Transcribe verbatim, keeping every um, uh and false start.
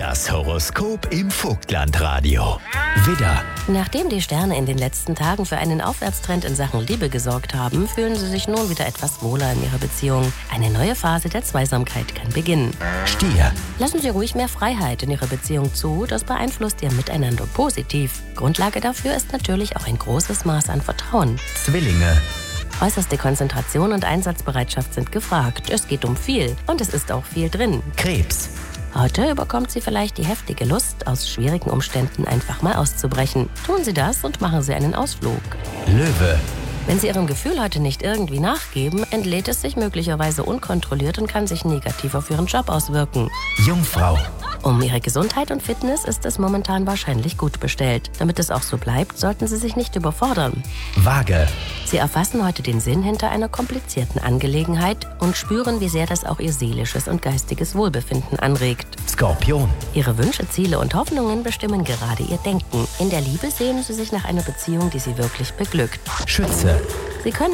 Das Horoskop im Vogtlandradio. Widder, Nachdem die Sterne in den letzten Tagen für einen Aufwärtstrend in Sachen Liebe gesorgt haben, fühlen sie sich nun wieder etwas wohler in ihrer Beziehung. Eine neue Phase der Zweisamkeit kann beginnen. Stier, Lassen Sie ruhig mehr Freiheit in Ihrer Beziehung zu, das beeinflusst Ihr Miteinander positiv. Grundlage dafür ist natürlich auch ein großes Maß an Vertrauen. Zwillinge, Äußerste Konzentration und Einsatzbereitschaft sind gefragt. Es geht um viel und es ist auch viel drin. Krebs, Heute überkommt Sie vielleicht die heftige Lust, aus schwierigen Umständen einfach mal auszubrechen. Tun Sie das und machen Sie einen Ausflug. Löwe, Wenn Sie Ihrem Gefühl heute nicht irgendwie nachgeben, entlädt es sich möglicherweise unkontrolliert und kann sich negativ auf Ihren Job auswirken. Jungfrau, Um Ihre Gesundheit und Fitness ist es momentan wahrscheinlich gut bestellt. Damit es auch so bleibt, sollten Sie sich nicht überfordern. Waage, Sie erfassen heute den Sinn hinter einer komplizierten Angelegenheit und spüren, wie sehr das auch Ihr seelisches und geistiges Wohlbefinden anregt. Skorpion, Ihre Wünsche, Ziele und Hoffnungen bestimmen gerade Ihr Denken. In der Liebe sehnen Sie sich nach einer Beziehung, die Sie wirklich beglückt. Schütze. Sie können